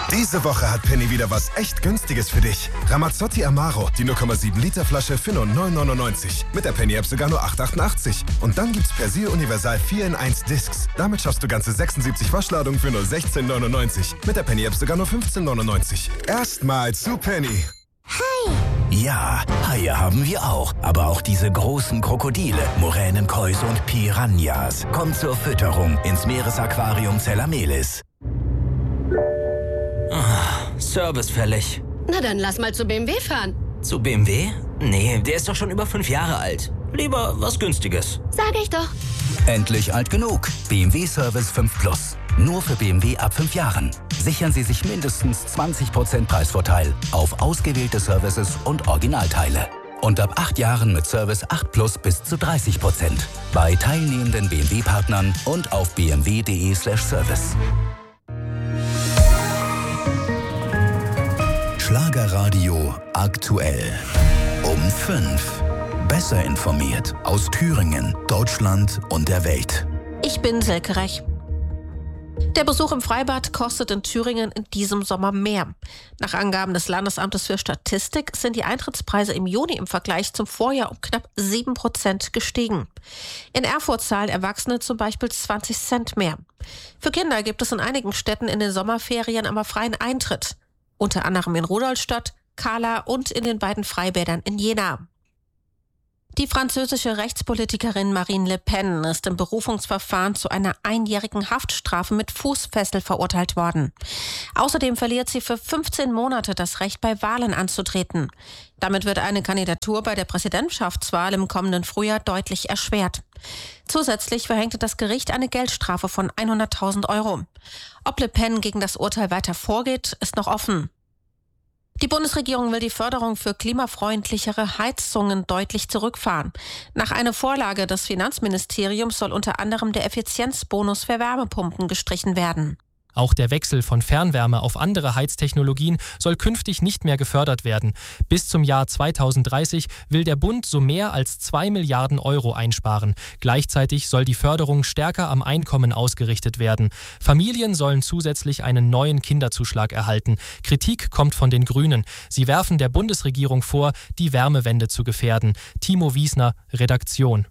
Diese Woche hat Penny wieder was echt Günstiges für dich. Ramazzotti Amaro, die 0,7 Liter Flasche für nur 9,99. Mit der Penny-App sogar nur 8,88. Und dann gibt's Persil Universal 4 in 1 Discs. Damit schaffst du ganze 76 Waschladungen für nur 16,99. Mit der Penny-App sogar nur 15,99. Erstmal zu Penny. Hi! Ja, Haie haben wir auch. Aber auch diese großen Krokodile, Muränen, Käuse und Piranhas. Kommt zur Fütterung ins Meeresaquarium Zellamelis. Service fällig. Na dann lass mal zu BMW fahren. Zu BMW? Nee, der ist doch schon über 5 Jahre alt. Lieber was Günstiges. Sag ich doch. Endlich alt genug. BMW Service 5 Plus. Nur für BMW ab 5 Jahren. Sichern Sie sich mindestens 20% Preisvorteil auf ausgewählte Services und Originalteile. Und ab 8 Jahren mit Service 8 Plus bis zu 30%. Bei teilnehmenden BMW-Partnern und auf bmw.de/service. Schlagerradio aktuell. Um 5. Besser informiert aus Thüringen, Deutschland und der Welt. Ich bin Silke Rech. Der Besuch im Freibad kostet in Thüringen in diesem Sommer mehr. Nach Angaben des Landesamtes für Statistik sind die Eintrittspreise im Juni im Vergleich zum Vorjahr um knapp 7% gestiegen. In Erfurt zahlen Erwachsene zum Beispiel 20 Cent mehr. Für Kinder gibt es in einigen Städten in den Sommerferien aber freien Eintritt. Unter anderem in Rudolstadt, Kala und in den beiden Freibädern in Jena. Die französische Rechtspolitikerin Marine Le Pen ist im Berufungsverfahren zu einer 1-jährigen Haftstrafe mit Fußfessel verurteilt worden. Außerdem verliert sie für 15 Monate das Recht, bei Wahlen anzutreten. Damit wird eine Kandidatur bei der Präsidentschaftswahl im kommenden Frühjahr deutlich erschwert. Zusätzlich verhängte das Gericht eine Geldstrafe von 100.000 Euro. Ob Le Pen gegen das Urteil weiter vorgeht, ist noch offen. Die Bundesregierung will die Förderung für klimafreundlichere Heizungen deutlich zurückfahren. Nach einer Vorlage des Finanzministeriums soll unter anderem der Effizienzbonus für Wärmepumpen gestrichen werden. Auch der Wechsel von Fernwärme auf andere Heiztechnologien soll künftig nicht mehr gefördert werden. Bis zum Jahr 2030 will der Bund so mehr als 2 Milliarden Euro einsparen. Gleichzeitig soll die Förderung stärker am Einkommen ausgerichtet werden. Familien sollen zusätzlich einen neuen Kinderzuschlag erhalten. Kritik kommt von den Grünen. Sie werfen der Bundesregierung vor, die Wärmewende zu gefährden. Timo Wiesner, Redaktion.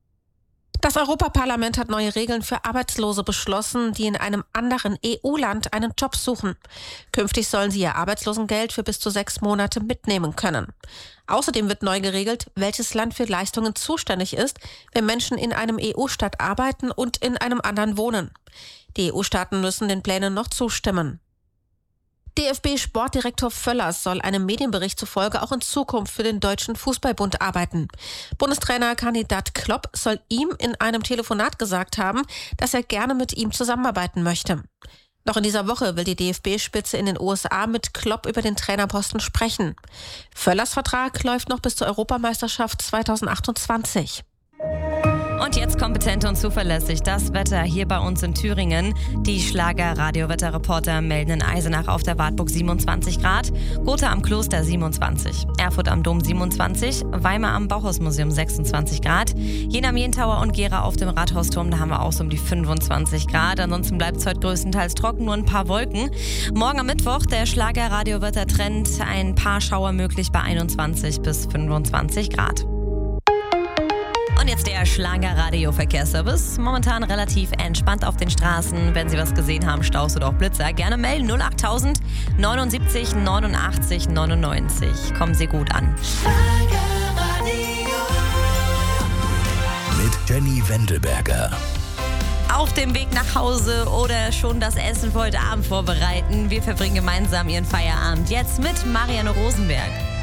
Das Europaparlament hat neue Regeln für Arbeitslose beschlossen, die in einem anderen EU-Land einen Job suchen. Künftig sollen sie ihr Arbeitslosengeld für bis zu 6 Monate mitnehmen können. Außerdem wird neu geregelt, welches Land für Leistungen zuständig ist, wenn Menschen in einem EU-Staat arbeiten und in einem anderen wohnen. Die EU-Staaten müssen den Plänen noch zustimmen. DFB-Sportdirektor Völlers soll einem Medienbericht zufolge auch in Zukunft für den Deutschen Fußballbund arbeiten. Bundestrainerkandidat Klopp soll ihm in einem Telefonat gesagt haben, dass er gerne mit ihm zusammenarbeiten möchte. Noch in dieser Woche will die DFB-Spitze in den USA mit Klopp über den Trainerposten sprechen. Völlers Vertrag läuft noch bis zur Europameisterschaft 2028. Und jetzt kompetent und zuverlässig das Wetter hier bei uns in Thüringen. Die Schlager-Radio-Wetterreporter melden in Eisenach auf der Wartburg 27 Grad, Gotha am Kloster 27, Erfurt am Dom 27, Weimar am Bauhausmuseum 26 Grad, Jena am Jentauer und Gera auf dem Rathausturm, da haben wir auch so um die 25 Grad. Ansonsten bleibt es heute größtenteils trocken, nur ein paar Wolken. Morgen am Mittwoch der Schlager-Radio-Wettertrend, ein paar Schauer möglich bei 21 bis 25 Grad. Und jetzt der Schlager-Radio-Verkehrsservice. Momentan relativ entspannt auf den Straßen. Wenn Sie was gesehen haben, Staus oder auch Blitzer, gerne melden. 08000 79 89 99. Kommen Sie gut an. Mit Jenny Wendelberger. Auf dem Weg nach Hause oder schon das Essen für heute Abend vorbereiten. Wir verbringen gemeinsam Ihren Feierabend. Jetzt mit Marianne Rosenberg.